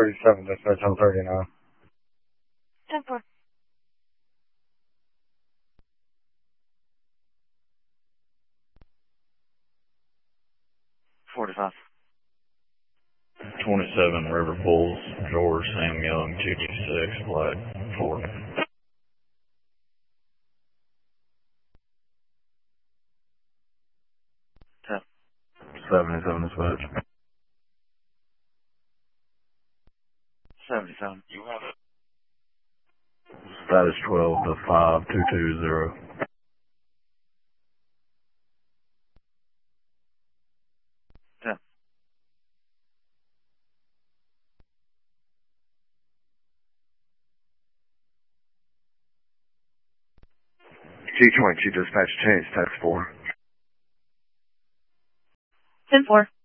37, dispatch on 39. 10-4. 45. 27 River Pools, George Sam Young, 226, flight 4. 10. 77 dispatch. 77. You have it. Status 12 to 5220. 10. 222 dispatch change, text 4. 10-4.